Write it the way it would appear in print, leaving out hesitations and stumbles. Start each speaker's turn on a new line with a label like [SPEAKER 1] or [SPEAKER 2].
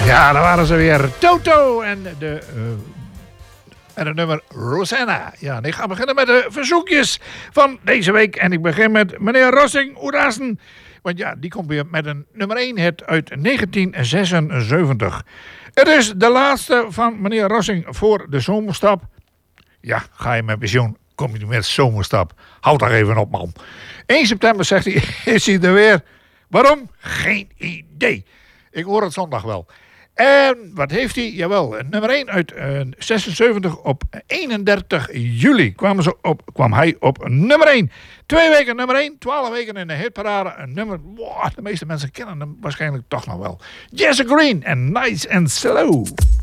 [SPEAKER 1] Ja, daar waren ze weer. Toto en het nummer Rosanna. Ja, en ik ga beginnen met de verzoekjes van deze week. En ik begin met meneer Rossing Oerasen. Want ja, die komt weer met een nummer 1 hit uit 1976. Het is de laatste van meneer Rossing voor de zomerstap. Ja, ga je met pensioen, kom je met zomerstap. Houd daar even op, man. 1 september, zegt hij, is hij er weer. Waarom? Geen idee. Ik hoor het zondag wel. En wat heeft hij? Jawel, nummer 1 uit 76 op 31 juli kwam hij op nummer 1. 2 weken nummer 1, 12 weken in de hitparade. Een nummer, wow, de meeste mensen kennen hem waarschijnlijk toch nog wel. Jesse Green en Nice and Slow.